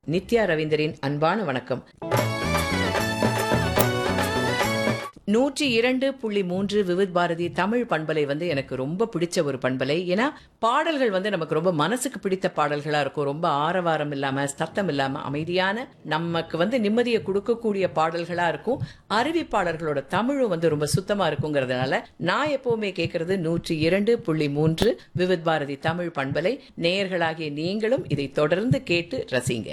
நித்யா ரவீந்தரின் அன்பான வணக்கம். 102.3 விவித் பாரதி தமிழ் பண்பலை எனக்கு ரொம்ப பிடிச்ச ஒரு பண்பலை. ஏன்னா பாடல்கள் நமக்கு ரொம்ப மனசுக்கு பிடித்த பாடல்களா இருக்கும். ரொம்ப ஆரவாரம் இல்லாம, சத்தம் இல்லாம, அமைதியான, நமக்கு நிம்மதியை கொடுக்கக்கூடிய பாடல்களா இருக்கும். அறிவிப்பாளர்களோட தமிழும் ரொம்ப சுத்தமா இருக்குங்கிறதுனால நான் எப்பவுமே கேட்கறது 102.3 விவித் பாரதி தமிழ் பண்பலை. நேயர்களாகிய நீங்களும் இதை தொடர்ந்து கேட்டு ரசிங்க.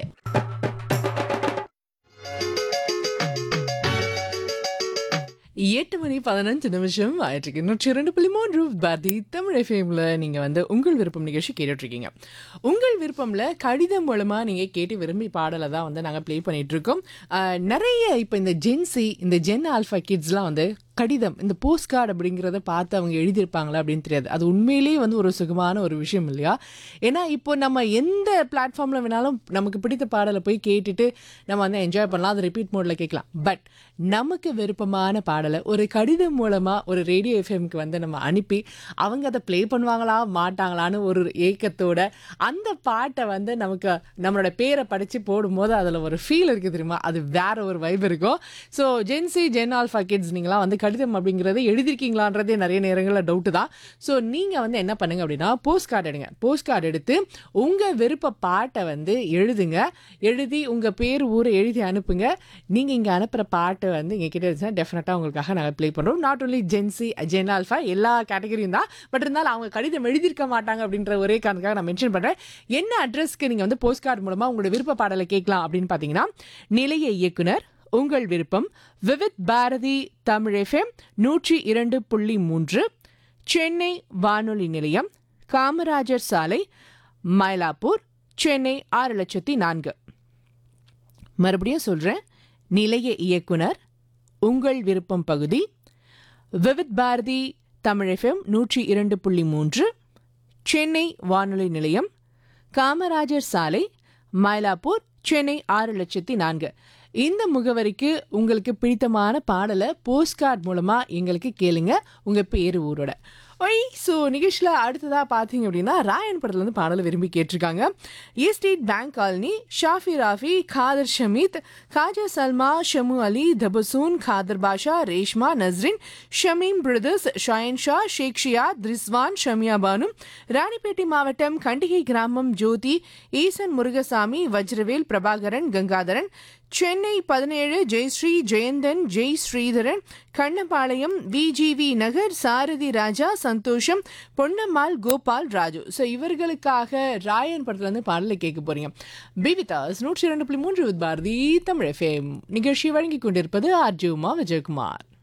8:15 ஆயிட்டிருக்கு. 102.3 பாரதி தமிழ் எஃப்எம்ல நீங்க உங்கள் விருப்பம் நிகழ்ச்சி கேட்டுட்டு இருக்கீங்க. உங்கள் விருப்பம்ல கடிதம் மூலமா நீங்க கேட்டு விரும்பி பாடலை தான் நாங்க ப்ளே பண்ணிட்டு இருக்கோம். நிறைய இப்போ இந்த ஜென்சி, இந்த ஜென் ஆல்ஃபா கிட்ஸ்லாம் கடிதம், இந்த போஸ்ட் கார்டு அப்படிங்கிறத பார்த்து அவங்க எழுதியிருப்பாங்களா அப்படின்னு தெரியாது. அது உண்மையிலேயே ஒரு சுகமான ஒரு விஷயம் இல்லையா? ஏன்னா இப்போ நம்ம எந்த பிளாட்ஃபார்மில் வேணாலும் நமக்கு பிடித்த பாடலை போய் கேட்டுட்டு நம்ம என்ஜாய் பண்ணலாம், அது ரிப்பீட் மோடில் கேட்கலாம். பட் நமக்கு விருப்பமான பாடலை ஒரு கடிதம் மூலமாக ஒரு ரேடியோ எஃப்எம்க்கு நம்ம அனுப்பி அவங்க அதை ப்ளே பண்ணுவாங்களா மாட்டாங்களான்னு ஒரு ஏக்கத்தோட அந்த பாட்டை நமக்கு நம்மளோட பேரை படித்து போடும்போது அதில் ஒரு ஃபீல் இருக்குது தெரியுமா? அது வேற ஒரு வைப் இருக்கும். So gen Z, gen alpha kids நீங்களாம் கடிதம் அப்படிங்கிறத எழுதிருக்கீங்களான்றதே நிறைய நேரங்களில் டவுட்டு தான். ஸோ நீங்கள் என்ன பண்ணுங்க அப்படின்னா, போஸ்ட் கார்டு எடுங்க. போஸ்ட் கார்டு எடுத்து உங்கள் விருப்ப பாட்டை எழுதுங்க. எழுதி உங்கள் பேர், ஊரை எழுதி அனுப்புங்க. நீங்கள் இங்கே அனுப்புகிற பாட்டை இங்கே கிட்ட இருந்துச்சுன்னா டெஃபினட்டாக உங்களுக்காக நாங்கள் ப்ளே பண்ணுறோம். Not only gen Z, gen alpha எல்லா கேட்டகரியும் தான். பட் இருந்தாலும் அவங்க கடிதம் எழுதியிருக்க மாட்டாங்க அப்படின்ற ஒரே காரணத்துக்காக நான் மென்ஷன் பண்ணுறேன். என்ன அட்ரஸ்க்கு நீங்கள் போஸ்ட் கார்டு மூலமாக உங்களோட விருப்ப பாடலை கேட்கலாம் அப்படின்னு பார்த்தீங்கன்னா, நிலைய இயக்குனர், உங்கள் விருப்பம், விவித் பாரதி தமிழ் எஃப்எம் 102.3, சென்னை வானொலி நிலையம், காமராஜர் சாலை, மயிலாப்பூர், சென்னை 6,04,000. மறுபடியும் சொல்கிறேன். நிலைய இயக்குனர், உங்கள் விருப்பம் பகுதி, விவித் பாரதி தமிழ் எஃப்எம் 102.3, சென்னை வானொலி நிலையம், காமராஜர் சாலை, மயிலாப்பூர், சென்னை 6,04,000. இந்த முகவரிக்கு உங்களுக்கு பிடித்தமான பாடலை போஸ்ட் கார்டு மூலமாக எங்களுக்கு கேளுங்க, உங்கள் பேர், ஊரோட. ஸோ நிகழ்ச்சியில் அடுத்ததாக பார்த்தீங்க அப்படின்னா, ராயன் படத்துலேருந்து பாடலை விரும்பி கேட்டிருக்காங்க. ஈஸ்டேட் பேங்க் காலனி, ஷாஃபி ராஃபி, காதர் ஷமீத், காஜா சல்மா, ஷமு அலி, தபசூன், காதர் பாஷா, ரேஷ்மா, நஸ்ரின், ஷமீம் பிரதர்ஸ், ஷயன் ஷா, ஷேக் ஷியாத், ரிஸ்வான், ஷமியா பானு, ராணிப்பேட்டை மாவட்டம் கண்டிகை கிராமம் ஜோதி, ஈசன் முருகசாமி, வஜ்ரவேல், பிரபாகரன், கங்காதரன், சென்னை 17 ஜெயஸ்ரீ, ஜெயந்தன், ஜெய் ஸ்ரீதரன், கண்ணபாளையம், விஜிவி நகர், சாரதி ராஜா, சந்தோஷம், பொன்னம்மாள், கோபால், ராஜு. ஸோ இவர்களுக்காக ராயன் படத்துல பாடலை கேட்க போறீங்க. பிவிதாஸ் 102.3 வித் பாரதி தமிழ் எஃப்எம் நிகழ்ச்சி வழங்கி கொண்டிருப்பது ஆர்ஜி உமா விஜயகுமார்.